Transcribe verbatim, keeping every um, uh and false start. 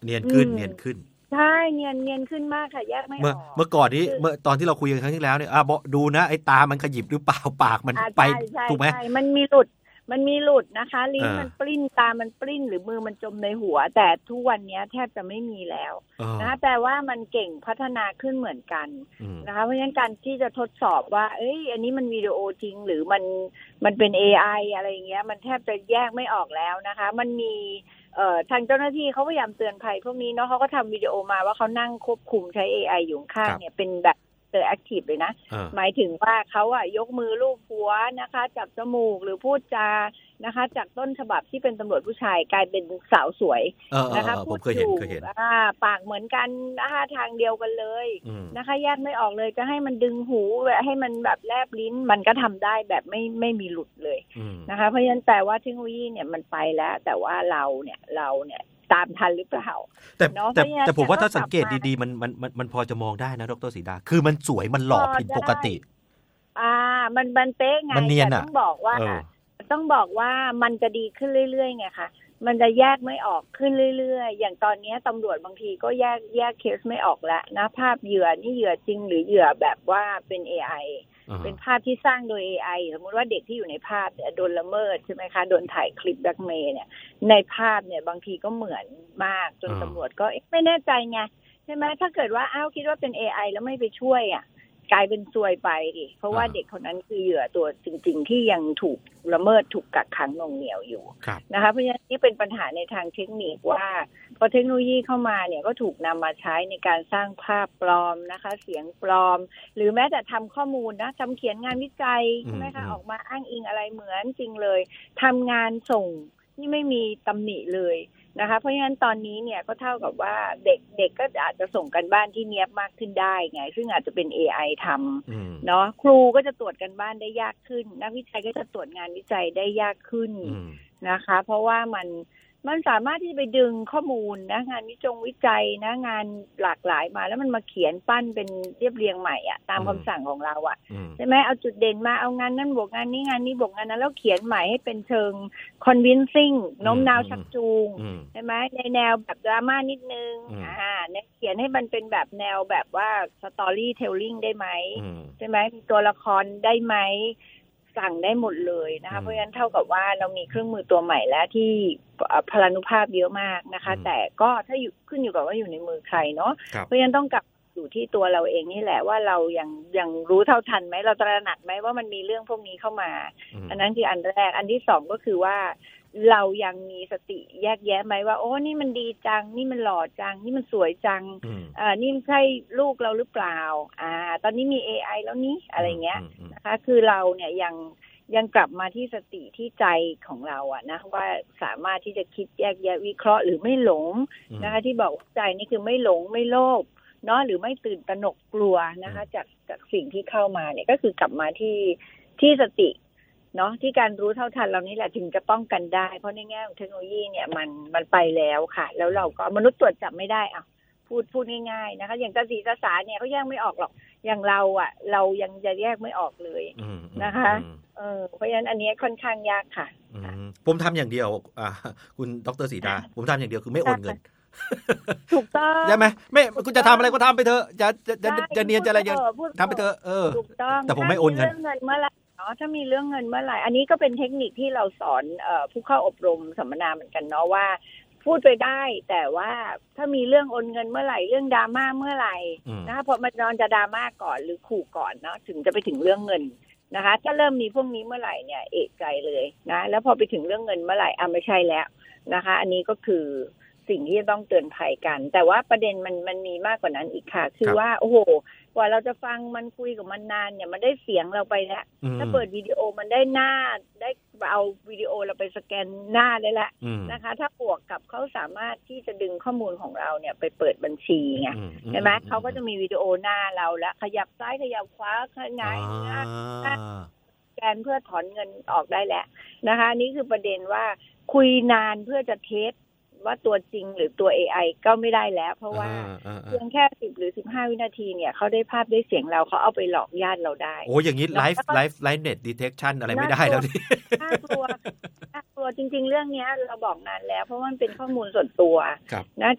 เนียนขึ้นเนียนขึ้นใช่เนียนเนียนขึ้นมากค่ะแยกไม่ออกเมื่อเมื่อก่อนนี้เมื่อตอนที่เราคุยกันครั้งที่แล้วเนี่ยอ่ะดูนะไอ้ตามันขยิบหรือเปล่าปากมันไปถูกไหมมันมีหลุดมันมีหลุดนะคะลิ้นมันปลิ้นตามันปลิ้นหรือมือมันจมในหัวแต่ทุกวันนี้แทบจะไม่มีแล้วนะคะแต่ว่ามันเก่งพัฒนาขึ้นเหมือนกันนะคะเพราะฉะนั้นการที่จะทดสอบว่าเอ้ยอันนี้มันวิดีโอจริงหรือมันมันเป็น เอ ไอ อะไรอย่างเงี้ยมันแทบจะแยกไม่ออกแล้วนะคะมันมีเอ่อทางเจ้าหน้าที่เขาพยายามเตือนภัยพวกนี้เนาะเขาก็ทำวิดีโอมาว่าเขานั่งควบคุมใช้ เอ ไอ อยู่ข้างเนี่ยเป็นแบบเจอแอคทีฟเลยนะหมายถึงว่าเขาอะยกมือลูบหัวนะคะจับจมูกหรือพูดจานะคะจากต้นฉบับที่เป็นตำรวจผู้ชายกลายเป็นสาวสวยนะคะพูดถูกปากเหมือนกันนะคะทางเดียวกันเลยนะคะแยกไม่ออกเลยจะให้มันดึงหูให้มันแบบแลบลิ้นมันก็ทำได้แบบไม่ไม่มีหลุดเลยนะคะเพราะฉะนั้นแต่ว่าเทคโนโลยีเนี่ยมันไปแล้วแต่ว่าเราเนี่ยเราเนี่ยตามทันหรือเปล่าแต่แต่แต่ผมว่าถ้าสังเกตดีๆมันมันมันมันพอจะมองได้นะดร.ศรีดาคือมันสวยมันหล่อผิดปกติอ่ามันมันเป๊ะไงแต่ต้องบอกว่าต้องบอกว่ามันจะดีขึ้นเรื่อยๆไงคะมันจะแยกไม่ออกขึ้นเรื่อยๆอย่างตอนนี้ตำรวจบางทีก็แยกแยกเคสไม่ออกแล้วนะภาพเหยื่อนี่เหยื่อจริงหรือเหยื่อแบบว่าเป็น เอ ไอ เป็นภาพที่สร้างโดย เอ ไอ สมมติว่าเด็กที่อยู่ในภาพเนี่ยโดนละเมิดใช่ไหมคะโดนถ่ายคลิปแบล็คเมย์เนี่ยในภาพเนี่ยบางทีก็เหมือนมากจนตำรวจก็ไม่แน่ใจไงใช่ไหมถ้าเกิดว่าอ้าวคิดว่าเป็น เอ ไอ แล้วไม่ไปช่วยอ่ะกลายเป็นซวยไปดิเพราะว่าเด็กคนนั้นคือเหยื่อตัวจริงๆที่ยังถูกละเมิดถูกกักขังหน่วงเหนี่ยวอยู่นะคะเพราะฉะนั้นนี่เป็นปัญหาในทางเทคนิคว่าพอเทคโนโลยีเข้ามาเนี่ยก็ถูกนำมาใช้ในการสร้างภาพปลอมนะคะเสียงปลอมหรือแม้แต่ทำข้อมูลนะทำเขียนงานวิจัยใช่ไหมคะออกมาอ้างอิงอะไรเหมือนจริงเลยทำงานส่งนี่ไม่มีตำหนิเลยนะคะเพราะฉะนั้นตอนนี้เนี่ยก็เท่ากับว่าเด็กเด็กก็อาจจะส่งกันบ้านที่เนียบมากขึ้นได้ไงซึ่งอาจจะเป็น เอ ไอ ทำเนาะครูก็จะตรวจกันบ้านได้ยากขึ้นนักวิจัยก็จะตรวจงานวิจัยได้ยากขึ้นนะคะเพราะว่ามันมันสามารถที่จะไปดึงข้อมูลนะงานวิจงวิจัยนะงานหลากหลายมาแล้วมันมาเขียนปั้นเป็นเรียบเรียงใหม่อ่ะตามคำสั่งของเราอ่ะใช่ไหมเอาจุดเด่นมาเอางานนั้นบวกงานนี้งานนี้บวกงานนั้นแล้วเขียนใหม่ให้เป็นเชิง convincing โน้มน้าวชักจูงใช่ไหมในแนวแบบดราม่านิดนึงอ่าเนี่ยเขียนให้มันเป็นแบบแนวแบบว่า storytelling ได้ไหมใช่ไหมมีตัวละครได้ไหมสั่งได้หมดเลยนะคะเพราะฉะนั้นเท่ากับว่าเรามีเครื่องมือตัวใหม่แล้วที่พลานุภาพเยอะมากนะคะแต่ก็ถ้าอยู่ขึ้นอยู่กับว่าอยู่ในมือใครเนาะเพราะฉะนั้นต้องกลับอยู่ที่ตัวเราเองนี่แหละว่าเรายังยังรู้เท่าทันไหมเราตระหนักไหมว่ามันมีเรื่องพวกนี้เข้ามาอันนั้นคืออันแรกอันที่สองก็คือว่าเรายังมีสติแยกแยะไหมว่าโอ้นี่มันดีจังนี่มันหล่อจังนี่มันสวยจังอ่านี่ใช่ลูกเราหรือเปล่าอ่าตอนนี้มี เอ ไอ แล้วนี่อะไรเงี้ยนะคะคือเราเนี่ยยังยังกลับมาที่สติที่ใจของเราอะนะว่าสามารถที่จะคิดแยกแยะวิเคราะห์หรือไม่หลงนะคะที่บอกใจนี่คือไม่หลงไม่โลภเนาะหรือไม่ตื่นตระหนกกลัวนะคะจากจากสิ่งที่เข้ามาเนี่ยก็คือกลับมาที่ที่สติเนาะที่การรู้เท่าทันเรานี่แหละถึงจะป้องกันได้เพราะในแง่ของเทคโนโลยีเนี่ยมันมันไปแล้วค่ะแล้วเราก็มนุษย์ตรวจจับไม่ได้อ่ะพูดพูดง่ายๆนะคะอย่างตาสีตาสาเนี่ยเขาแยกไม่ออกหรอกอย่างเราอ่ะเรายังจะแยกไม่ออกเลยนะคะเออเพราะฉะนั้นอันนี้ค่อนข้างยากค่ะผมทำอย่างเดียวอ่าคุณดร.ศรีดาผมทำอย่างเดียวคือไม่โอนเงินถูกต้องใช่ไหมไม่คุณจะทำอะไรก็ทำไปเถอะจะจะจะจะเนียนจะอะไรยังทำไปเถอะเออถูกต้องแต่ผมไม่โอนเงินเมื่อไหร่เนาะถ้ามีเรื่องเงินเมื่อไหร่อันนี้ก็เป็นเทคนิคที่เราสอนเอ่อผู้เข้าอบรมสัมมนาเหมือนกันเนาะว่าพูดไปได้แต่ว่าถ้ามีเรื่องโอนเงินเมื่อไหร่เรื่องดราม่าเมื่อไหร่นะคะพอมันนอนจะดราม่าก่อนหรือขู่ก่อนเนาะถึงจะไปถึงเรื่องเงินนะคะถ้าเริ่มมีพวกนี้เมื่อไหร่เนี่ยเอกใจเลยนะแล้วพอไปถึงเรื่องเงินเมื่อไหร่อ่ะไม่ใช่แล้วนะคะอันนี้ก็คือสิ่งที่จะต้องเตือนภัยกันแต่ว่าประเด็นมันมันมีมากกว่านั้นอีกค่ะคือว่าโอ้โหกว่าเราจะฟังมันคุยกับมันนานเนี่ยมันได้เสียงเราไปแล้วถ้าเปิดวิดีโอมันได้หน้าได้เอาวิดีโอเราไปสแกนหน้าได้แล้วนะคะถ้าบวกกับเขาสามารถที่จะดึงข้อมูลของเราเนี่ยไปเปิดบัญชีไงใช่ไหมเขาก็จะมีวิดีโอหน้าเราแล้วขยับซ้ายขยับขวาขยายหน้าสแกนเพื่อถอนเงินออกได้แล้วนะคะนี่คือประเด็นว่าคุยนานเพื่อจะเทสว่าตัวจริงหรือตัว เอ ไอ ก็ไม่ได้แล้วเพราะว่าเพียงแค่สิบหรือสิบห้าวินาทีเนี่ยเขาได้ภาพได้เสียงเราเขาเอาไปหลอกญาติเราได้โอ้อย่างนี้ไลฟ์ไลฟ์ไลฟ์เน็ตดีเทคชั่นอะไรไม่ได้แล้วนี่น่ากลัวน่ากลัวจริงๆเรื่องนี้เราบอกนานแล้วเพราะว่ามันเป็นข้อมูลส่วนตัวนะ